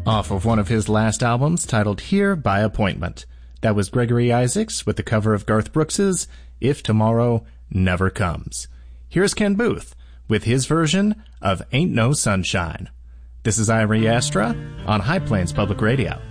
off of one of his last albums titled Here by Appointment. That was Gregory Isaacs with the cover of Garth Brooks's If Tomorrow Never Comes. Here's Ken Booth with his version of Ain't No Sunshine. This is Ira Yastra on High Plains Public Radio.